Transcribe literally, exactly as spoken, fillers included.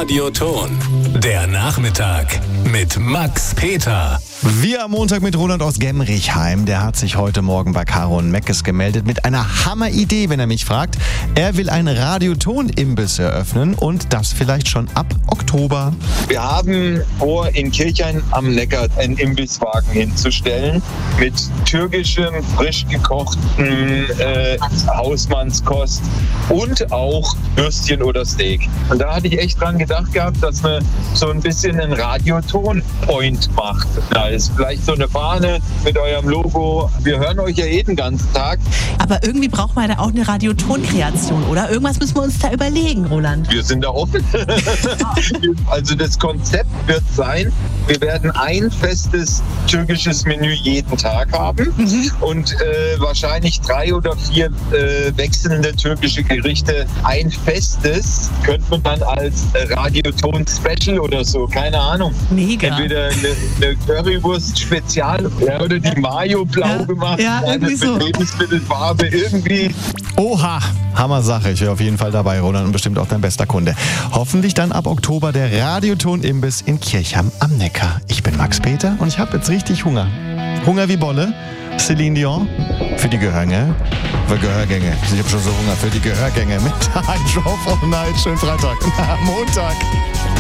Radioton. Der Nachmittag mit Max Peter. Wir am Montag mit Roland aus Gemrichheim. Der hat sich heute Morgen bei Caro und Meckes gemeldet mit einer Hammeridee, wenn er mich fragt. Er will einen Radioton-Imbiss eröffnen und das vielleicht schon ab Oktober. Wir haben vor, in Kirchhain am Neckar einen Imbisswagen hinzustellen mit türkischem, frisch gekochten äh, Hausmannskost und auch Würstchen oder Steak. Und da hatte ich echt dran gedacht gehabt, dass man so ein bisschen einen Radioton-Point macht. Da ist vielleicht so eine Fahne mit eurem Logo. Wir hören euch ja eh den ganzen Tag. Aber irgendwie brauchen wir da auch eine Radioton-Kreation, oder? Irgendwas müssen wir uns da überlegen, Roland. Wir sind da offen. Also das Konzept wird sein, wir werden ein festes türkisches Menü jeden Tag haben mhm. und äh, wahrscheinlich drei oder vier äh, wechselnde türkische Gerichte. Ein festes könnte man dann als Radioton-Special oder so, keine Ahnung. Mega. Entweder eine, eine Currywurst-Spezial ja, oder die Mayo blau ja, gemacht. Ja, irgendwie so. Lebensmittelfarbe irgendwie. Oha, Hammer-Sache. Ich wäre auf jeden Fall dabei, Roland, und bestimmt auch dein bester Kunde. Hoffentlich dann ab Oktober der Radioton-Imbiss in Kirchheim am Neckar. Ich bin Max Peter und ich habe jetzt richtig Hunger. Hunger wie Bolle. Celine Dion für die Gehörgänge. Für Gehörgänge. Ich habe schon so Hunger für die Gehörgänge mit Hydro of Night. Schönen Freitag. Montag.